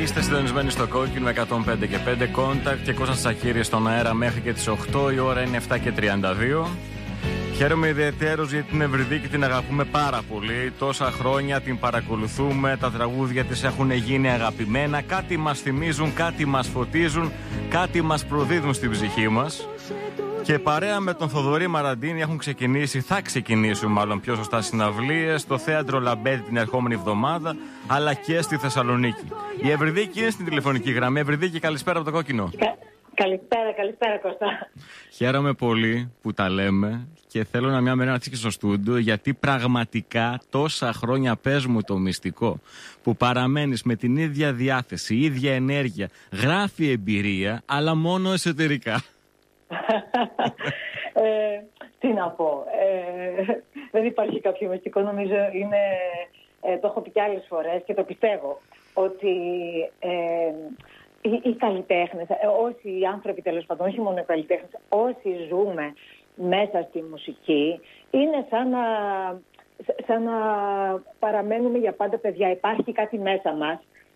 Είστε συντονισμένοι στο Κόκκινο 105 και 5 Contact και Κώστας Τσακίρης στον αέρα μέχρι και τις 8. Η ώρα είναι 7 και 32. Χαίρομαι ιδιαιτέρως γιατί την Ευρυδίκη την αγαπούμε πάρα πολύ. Τόσα χρόνια την παρακολουθούμε, τα τραγούδια της έχουν γίνει αγαπημένα. Κάτι μας θυμίζουν, κάτι μας φωτίζουν, κάτι μας προδίδουν στην ψυχή μας. Και παρέα με τον Θοδωρή Μαραντίνη θα ξεκινήσουν μάλλον πιο σωστά συναυλίες στο Θέατρο Λαμπέτη την ερχόμενη εβδομάδα, αλλά και στη Θεσσαλονίκη. Η Ευρυδίκη είναι στην τηλεφωνική γραμμή. Ευρυδίκη, καλησπέρα από το Κόκκινο. Καλησπέρα Κώστα. Χαίρομαι πολύ που τα λέμε και θέλω μια μέρα να έρθεις και στο στούντιο, γιατί πραγματικά τόσα χρόνια πες μου το μυστικό που παραμένεις με την ίδια διάθεση, ίδια ενέργεια, γράφει εμπειρία, αλλά μόνο εσωτερικά. Τι να πω, δεν υπάρχει κάποιο μυστικό, νομίζω το έχω πει και άλλες φορές και το πιστεύω ότι οι καλλιτέχνες, όσοι οι άνθρωποι τέλος πάντων, όχι μόνο οι καλλιτέχνες, όσοι ζούμε μέσα στη μουσική, είναι σαν να παραμένουμε για πάντα παιδιά. Υπάρχει κάτι μέσα μας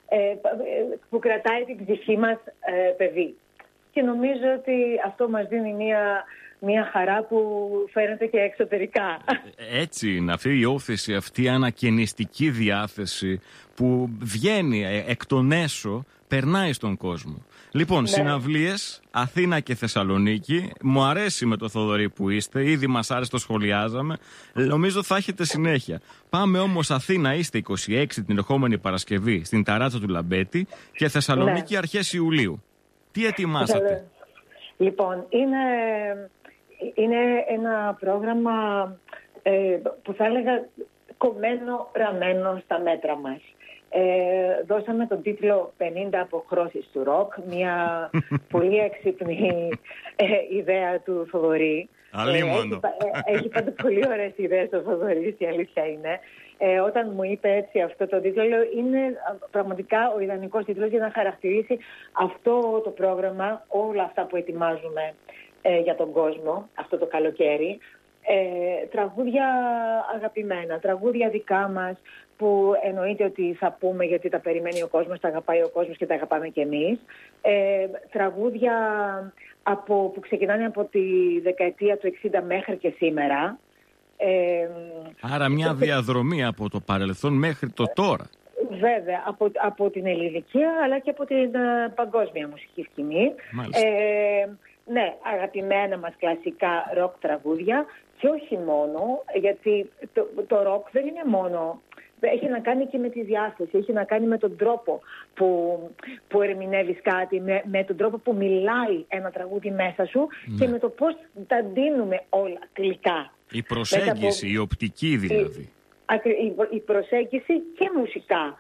που κρατάει την ψυχή μας παιδί. Και νομίζω ότι αυτό μας δίνει μια χαρά που φαίνεται και εξωτερικά. Έτσι είναι, αυτή η όθηση, αυτή η ανακαινιστική διάθεση που βγαίνει εκ των έσω, περνάει στον κόσμο. Λοιπόν, ναι. Συναυλίες, Αθήνα και Θεσσαλονίκη. Μου αρέσει με το Θοδωρή που είστε, ήδη μας άρεσε, το σχολιάζαμε. Νομίζω θα έχετε συνέχεια. Πάμε όμως Αθήνα, είστε 26 την ερχόμενη Παρασκευή στην Ταράτσα του Λαμπέτη και Θεσσαλονίκη, ναι, αρχές Ιουλίου. Τι ετοιμάσατε? Λοιπόν, είναι ένα πρόγραμμα που θα έλεγα κομμένο, ραμμένο στα μέτρα μας. Δώσαμε τον τίτλο 50 αποχρώσεις του ροκ, μια πολύ έξυπνη ιδέα του Θοδωρή. Έχει πάντα πολύ ωραίες ιδέες ο Θοδωρής, η αλήθεια είναι. Όταν μου είπε έτσι αυτό το τίτλο, λέω, είναι πραγματικά ο ιδανικός τίτλος για να χαρακτηρίσει αυτό το πρόγραμμα, όλα αυτά που ετοιμάζουμε για τον κόσμο αυτό το καλοκαίρι. Τραγούδια αγαπημένα, τραγούδια δικά μας που εννοείται ότι θα πούμε γιατί τα περιμένει ο κόσμος, τα αγαπάει ο κόσμος και τα αγαπάμε και εμείς. Τραγούδια που ξεκινάνε από τη δεκαετία του 60 μέχρι και σήμερα. Άρα μια διαδρομή από το παρελθόν μέχρι το τώρα. Βέβαια, από την ελληνική αλλά και από την παγκόσμια μουσική σκηνή. Ναι, αγαπημένα μας κλασικά ροκ τραγούδια και όχι μόνο, γιατί το ροκ δεν είναι μόνο, έχει να κάνει και με τη διάθεση, έχει να κάνει με τον τρόπο που ερμηνεύεις κάτι, με τον τρόπο που μιλάει ένα τραγούδι μέσα σου, ναι, και με το πώς τα δίνουμε όλα τελικά. Η προσέγγιση, η οπτική δηλαδή. Η προσέγγιση και μουσικά.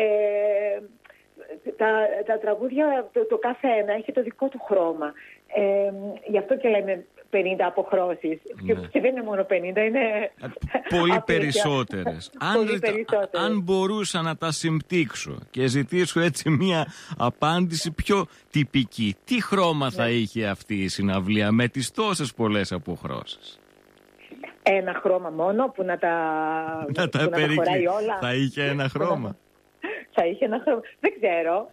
Τα τραγούδια, το κάθε ένα έχει το δικό του χρώμα. Γι' αυτό και λέμε 50 αποχρώσεις. Ναι. Και δεν είναι μόνο 50, είναι πολύ περισσότερες. Αν μπορούσα να τα συμπτύξω και ζητήσω έτσι μια απάντηση πιο τυπική, τι χρώμα θα είχε αυτή η συναυλία με τις τόσες πολλές αποχρώσεις? Ένα χρώμα μόνο που να τα χωράει όλα. Θα είχε ένα χρώμα. Θα είχε ένα χρώμα. Δεν ξέρω.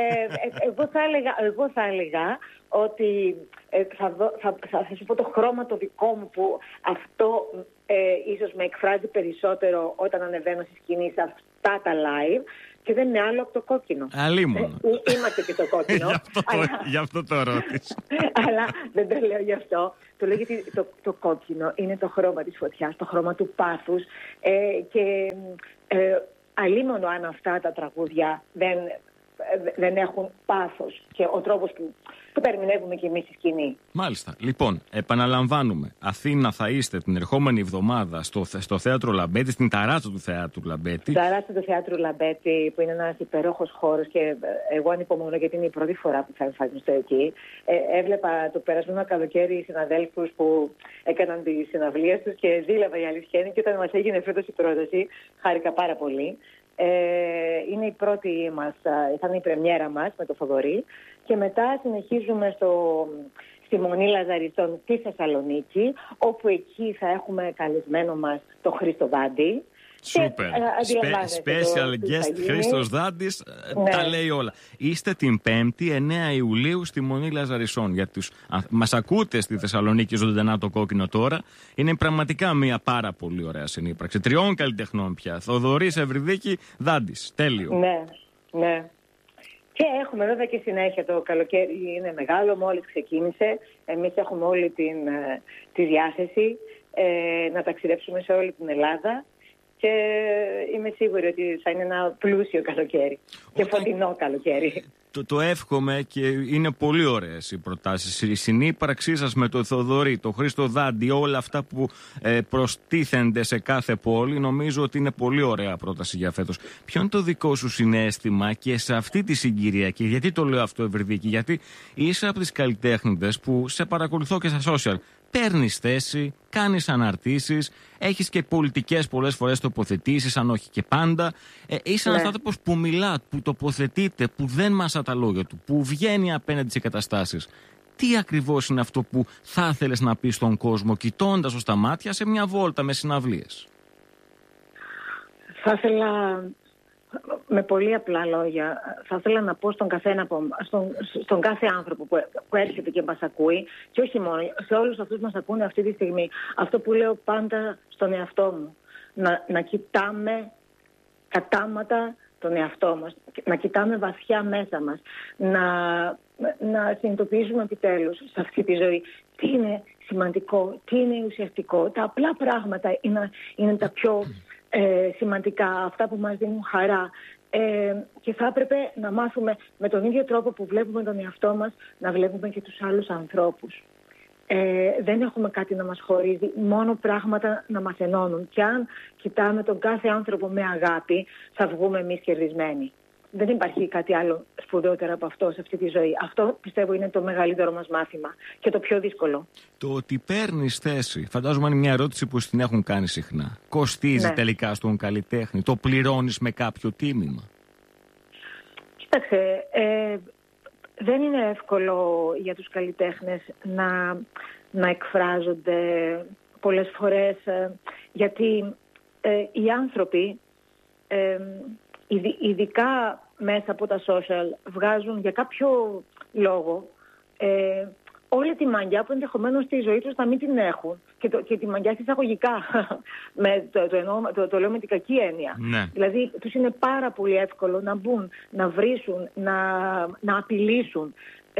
Εγώ θα έλεγα ότι θα σου πω το χρώμα το δικό μου που αυτό ίσως με εκφράζει περισσότερο όταν ανεβαίνω στη σκηνή σε αυτά τα live, και δεν είναι άλλο από το κόκκινο. Αλίμονο. Είμαστε και το κόκκινο. Γι' αυτό το ρώτησα. Αλλά δεν το λέω γι' αυτό. Το λέω γιατί το κόκκινο είναι το χρώμα της φωτιάς, το χρώμα του πάθους, και αλίμονο αν αυτά τα τραγούδια δεν έχουν πάθος και ο τρόπος που τα ερμηνεύουμε και εμείς στη σκηνή. Μάλιστα. Λοιπόν, επαναλαμβάνουμε. Αθήνα θα είστε την ερχόμενη εβδομάδα στο Θέατρο Λαμπέτη, στην ταράτσα του Θεάτρου Λαμπέτη. Ταράτσα του Θεάτρου Λαμπέτη, που είναι ένας υπερόχος χώρος και εγώ ανυπομονώ γιατί είναι η πρώτη φορά που θα εμφανιστώ εκεί. Έβλεπα το περασμένο καλοκαίρι συναδέλφους που έκαναν τις συναυλίες τους και δίλευα, η αλήθεια είναι, και όταν μας έγινε φέτος η πρόταση, χάρηκα πάρα πολύ. Είναι η πρώτη μας, θα είναι η πρεμιέρα μας με το Θοδωρή, και μετά συνεχίζουμε στη Μονή Λαζαριστών στη Θεσσαλονίκη, όπου εκεί θα έχουμε καλεσμένο μας το Χρήστο Βάντη, Σούπερ. Special guest Χρήστος Δάντης, τα λέει όλα. Είστε την 5η 9 Ιουλίου στη Μονή Λαζαρισών. Για τους μας ακούτε στη Θεσσαλονίκη ζωντανά το κόκκινο τώρα. Είναι πραγματικά μια πάρα πολύ ωραία συνύπαρξη. 3 καλλιτεχνών πια. Θοδωρής, Ευρυδίκη, Δάντης. Τέλειο. Ναι. Και έχουμε βέβαια και συνέχεια, το καλοκαίρι είναι μεγάλο, μόλις ξεκίνησε. Εμείς έχουμε όλη τη διάθεση να ταξιδέψουμε σε όλη την Ελλάδα και είμαι σίγουρη ότι θα είναι ένα πλούσιο καλοκαίρι και φωτεινό καλοκαίρι. Το εύχομαι και είναι πολύ ωραίες οι προτάσεις. Η συνύπαρξή σας με τον Θοδωρή, τον Χρήστο Δάντη, όλα αυτά που προστίθενται σε κάθε πόλη, νομίζω ότι είναι πολύ ωραία πρόταση για φέτος. Ποιο είναι το δικό σου συναίσθημα και σε αυτή τη συγκυρία, και γιατί το λέω αυτό, Ευρυδίκη? Γιατί είσαι από τις καλλιτέχνηδες που σε παρακολουθώ και στα social. Παίρνεις θέση, κάνεις αναρτήσεις, έχεις και πολιτικές πολλές φορές τοποθετήσεις, αν όχι και πάντα. Είσαι ένας άνθρωπος που μιλά, που τοποθετείται, που δεν μασά τα λόγια του, που βγαίνει απέναντι σε καταστάσεις. Τι ακριβώς είναι αυτό που θα ήθελες να πεις στον κόσμο, κοιτώντας ως τα μάτια σε μια βόλτα με συναυλίες? Θα ήθελα, με πολύ απλά λόγια, θα ήθελα να πω στον κάθε άνθρωπο που έρχεται και μας ακούει, και όχι μόνο, σε όλους αυτούς που μας ακούνε αυτή τη στιγμή, αυτό που λέω πάντα στον εαυτό μου, να κοιτάμε κατάματα τον εαυτό μας, να κοιτάμε βαθιά μέσα μας, να συνειδητοποιήσουμε επιτέλους σε αυτή τη ζωή τι είναι σημαντικό, τι είναι ουσιαστικό. Τα απλά πράγματα είναι τα πιο σημαντικά, αυτά που μας δίνουν χαρά, και θα έπρεπε να μάθουμε με τον ίδιο τρόπο που βλέπουμε τον εαυτό μας να βλέπουμε και τους άλλους ανθρώπους. Δεν έχουμε κάτι να μας χωρίζει, μόνο πράγματα να μας ενώνουν, και αν κοιτάμε τον κάθε άνθρωπο με αγάπη θα βγούμε εμείς κερδισμένοι. Δεν υπάρχει κάτι άλλο σπουδαιότερο από αυτό σε αυτή τη ζωή. Αυτό πιστεύω είναι το μεγαλύτερο μας μάθημα και το πιο δύσκολο. Το ότι παίρνεις θέση, φαντάζομαι είναι μια ερώτηση που την έχουν κάνει συχνά. Κοστίζει τελικά στον καλλιτέχνη? Το πληρώνεις με κάποιο τίμημα? Κοίταξε, δεν είναι εύκολο για τους καλλιτέχνες να εκφράζονται πολλές φορές, γιατί οι άνθρωποι, ειδικά μέσα από τα social, βγάζουν για κάποιο λόγο όλη τη μαγιά που ενδεχομένως στη ζωή τους να μην την έχουν, και τη μαγιά εισαγωγικά, το λέω με την κακή έννοια. Ναι. Δηλαδή τους είναι πάρα πολύ εύκολο να μπουν, να βρίσουν, να απειλήσουν,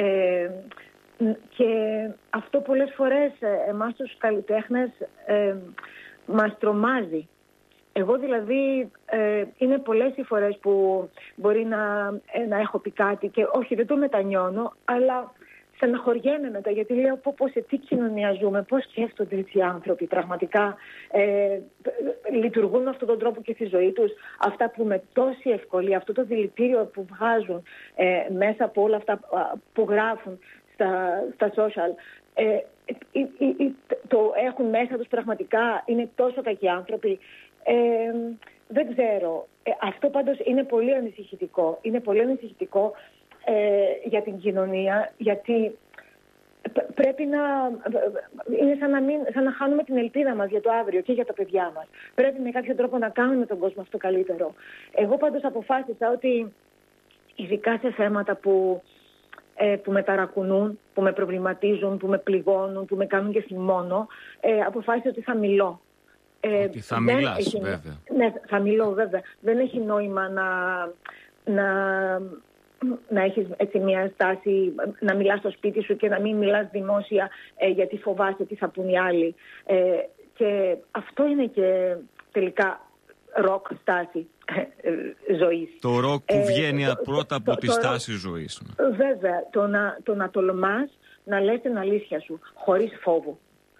και αυτό πολλές φορές εμάς τους καλλιτέχνες μας τρομάζει. Εγώ δηλαδή είναι πολλές οι φορές που μπορεί να έχω πει κάτι και όχι, δεν το μετανιώνω, αλλά στεναχωριέμαι μετά, γιατί λέω σε τι κοινωνία ζούμε, πώς σκέφτονται έτσι οι άνθρωποι, πραγματικά λειτουργούν με αυτόν τον τρόπο και στη ζωή τους, αυτά που με τόση ευκολία, αυτό το δηλητήριο που βγάζουν μέσα από όλα αυτά που γράφουν στα social, το έχουν μέσα τους, πραγματικά είναι τόσο κακοί άνθρωποι. Δεν ξέρω. Αυτό πάντως είναι πολύ ανησυχητικό. Είναι πολύ ανησυχητικό για την κοινωνία, γιατί πρέπει είναι σαν να χάνουμε την ελπίδα μας για το αύριο και για τα παιδιά μας. Πρέπει με κάποιο τρόπο να κάνουμε τον κόσμο αυτό καλύτερο. Εγώ πάντως αποφάσισα ότι ειδικά σε θέματα που με ταρακουνούν, που με προβληματίζουν, που με πληγώνουν, που με κάνουν και θυμώνω, αποφάσισα ότι θα μιλώ. Ότι θα μιλάς, βέβαια. Ναι, θα μιλώ, βέβαια. Δεν έχει νόημα να έχεις έτσι μια στάση, να μιλάς στο σπίτι σου και να μην μιλάς δημόσια, γιατί φοβάσαι τι θα πουν οι άλλοι. Και αυτό είναι και τελικά ροκ στάση ζωής. Το ροκ που βγαίνει πρώτα από τη στάση ζωής. Βέβαια, το να τολμάς να λες την αλήθεια σου χωρίς φόβο.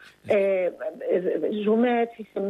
Ζούμε έτσι σε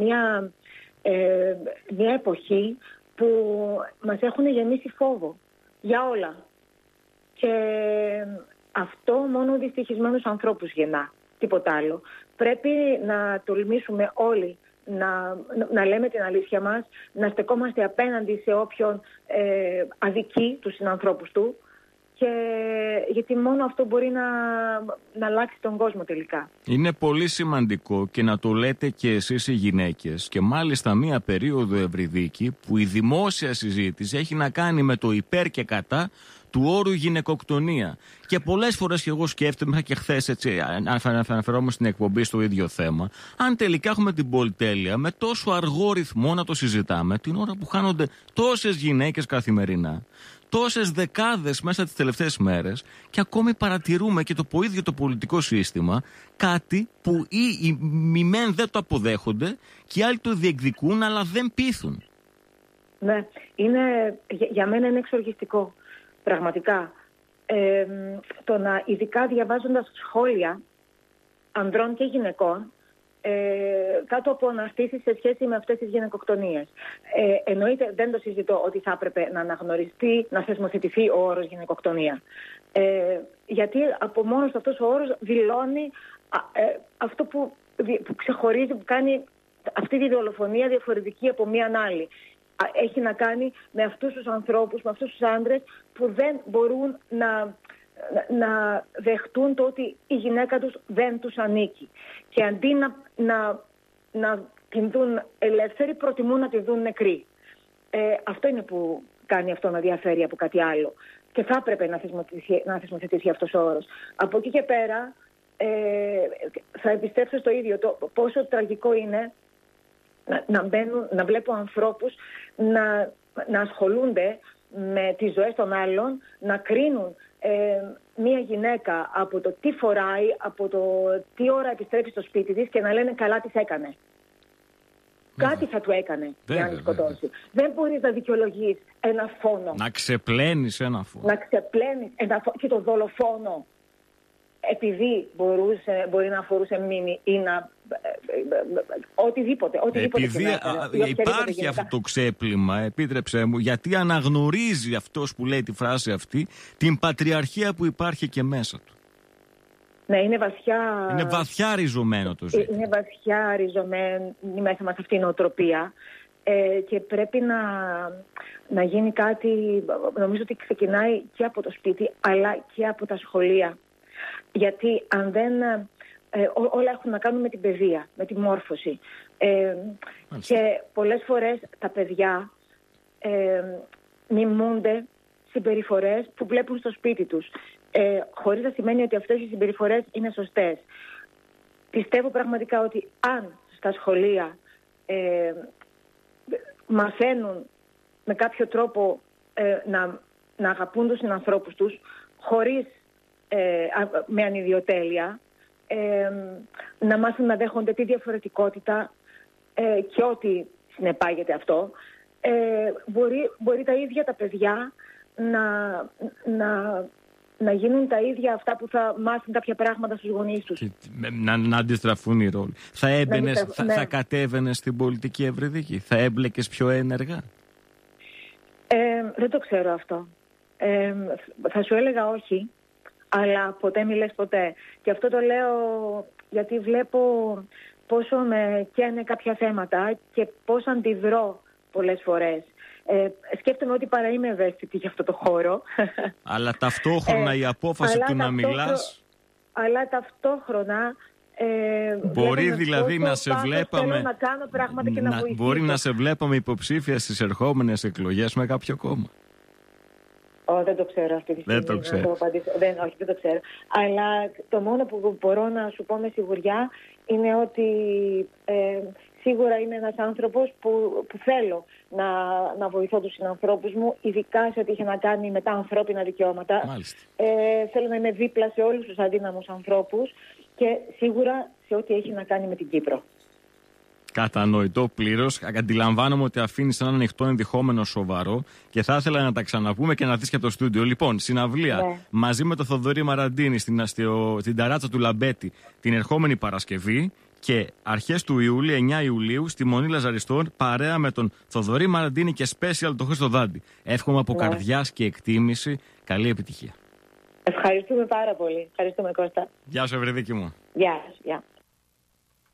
μια εποχή που μας έχουν γεμίσει φόβο για όλα, και αυτό μόνο δυστυχισμένους ανθρώπους γεννά, τίποτα άλλο. Πρέπει να τολμήσουμε όλοι να λέμε την αλήθεια μας, να στεκόμαστε απέναντι σε όποιον αδικεί τους συνανθρώπους του, γιατί μόνο αυτό μπορεί να αλλάξει τον κόσμο τελικά. Είναι πολύ σημαντικό και να το λέτε και εσείς οι γυναίκες, και μάλιστα μία περίοδο Ευρυδίκη που η δημόσια συζήτηση έχει να κάνει με το υπέρ και κατά του όρου γυναικοκτονία. Και πολλές φορές και εγώ σκέφτομαι, και χθες έτσι αναφερόμαστε στην εκπομπή στο ίδιο θέμα, αν τελικά έχουμε την πολυτέλεια με τόσο αργό ρυθμό να το συζητάμε, την ώρα που χάνονται τόσες γυναίκες καθημερινά, τόσες δεκάδες μέσα τις τελευταίες μέρες, και ακόμη παρατηρούμε και το ίδιο το πολιτικό σύστημα, κάτι που οι μεν δεν το αποδέχονται και οι άλλοι το διεκδικούν, αλλά δεν πείθουν. Ναι, για μένα είναι εξοργιστικό. Πραγματικά. Το να, ειδικά διαβάζοντας σχόλια ανδρών και γυναικών, κάτω από αναστήσεις σε σχέση με αυτές τις γυναικοκτονίες. Εννοείται, δεν το συζητώ ότι θα έπρεπε να αναγνωριστεί, να θεσμοθετηθεί ο όρος γυναικοκτονία. Γιατί από μόνος αυτός ο όρος δηλώνει αυτό που ξεχωρίζει, που κάνει αυτή τη δολοφονία διαφορετική από μία άλλη. Έχει να κάνει με αυτούς τους ανθρώπους, με αυτούς τους άντρες που δεν μπορούν να δεχτούν το ότι η γυναίκα τους δεν τους ανήκει. Και αντί να την δουν ελεύθερη, προτιμούν να τη δουν νεκρή. Αυτό είναι που κάνει αυτό να διαφέρει από κάτι άλλο. Και θα έπρεπε να θεσμοθετηθεί αυτός ο όρος. Από εκεί και πέρα θα επιστρέψω στο ίδιο, το πόσο τραγικό είναι να βλέπω ανθρώπους να ασχολούνται με τις ζωές των άλλων, να κρίνουν μία γυναίκα από το τι φοράει, από το τι ώρα επιστρέφει στο σπίτι της, και να λένε καλά τις έκανε. Κάτι θα του έκανε για να σκοτώσει. Δεν μπορείς να δικαιολογείς ένα φόνο. Να ξεπλένεις ένα φόνο. Και το δολοφόνο, επειδή μπορεί να αφορούσε μνήμη ή οτιδήποτε. Επειδή υπάρχει αυτό το ξέπλυμα, επίτρεψέ μου, γιατί αναγνωρίζει αυτός που λέει τη φράση αυτή την πατριαρχία που υπάρχει και μέσα του. Ναι, είναι βαθιά ριζωμένο το ζήτημα. Είναι βαθιά ριζωμένη μέσα μας αυτή η νοοτροπία, και πρέπει να γίνει κάτι, νομίζω ότι ξεκινάει και από το σπίτι αλλά και από τα σχολεία. Γιατί αν δεν... όλα έχουν να κάνουν με την παιδεία, με τη μόρφωση. Και πολλές φορές τα παιδιά μιμούνται συμπεριφορές που βλέπουν στο σπίτι τους, χωρίς να σημαίνει ότι αυτές οι συμπεριφορές είναι σωστές. Πιστεύω πραγματικά ότι αν στα σχολεία μαθαίνουν με κάποιο τρόπο να αγαπούν τους συνανθρώπους τους, χωρίς με ανιδιοτέλεια, να μάθουν να δέχονται τη διαφορετικότητα και ό,τι συνεπάγεται αυτό, μπορεί τα ίδια τα παιδιά να γίνουν τα ίδια αυτά που θα μάθουν κάποια πράγματα στους γονείς τους. Να αντιστραφούν οι ρόλοι. Θα κατέβαινες στην πολιτική Ευρυδίκη? Θα έμπλεκες πιο ένεργα? Δεν το ξέρω αυτό. Θα σου έλεγα όχι, αλλά ποτέ μη λες ποτέ. Και αυτό το λέω γιατί βλέπω πόσο με καίνε κάποια θέματα και πώς αντιδρώ πολλές φορές. Σκέφτομαι ότι παρά είμαι ευαίσθητη για αυτό το χώρο. Αλλά ταυτόχρονα η απόφαση του να μιλάς... Αλλά ταυτόχρονα... μπορεί δηλαδή να σε βλέπαμε... να κάνω πράγματα και να βοηθήσω. Μπορεί να σε βλέπαμε υποψήφια στις ερχόμενες εκλογές με κάποιο κόμμα. Δεν το ξέρω αυτή τη στιγμή. Δεν το ξέρω. Όχι, δεν το ξέρω. Αλλά το μόνο που μπορώ να σου πω με σιγουριά είναι ότι σίγουρα είμαι ένας άνθρωπος που θέλω να βοηθώ τους συνανθρώπους μου, ειδικά σε ό,τι είχε να κάνει με τα ανθρώπινα δικαιώματα. Θέλω να είμαι δίπλα σε όλους τους αδύναμους ανθρώπους και σίγουρα σε ό,τι έχει να κάνει με την Κύπρο. Κατανοητό πλήρως. Αντιλαμβάνομαι ότι αφήνεις έναν ανοιχτό ενδεχόμενο σοβαρό και θα ήθελα να τα ξαναπούμε και να δεις και από το στούντιο. Λοιπόν, συναυλία μαζί με τον Θοδωρή Μαραντίνη στην ταράτσα του Λαμπέτη την ερχόμενη Παρασκευή, και αρχές του Ιούλη, 9 Ιουλίου, στη Μονή Λαζαριστών, παρέα με τον Θοδωρή Μαραντίνη και special τον Χρήστο Δάντη. Εύχομαι από καρδιάς και εκτίμηση καλή επιτυχία. Ευχαριστούμε πάρα πολύ. Ευχαριστούμε, Κώστα. Γεια σου, Ευρυδίκη μου. Γεια.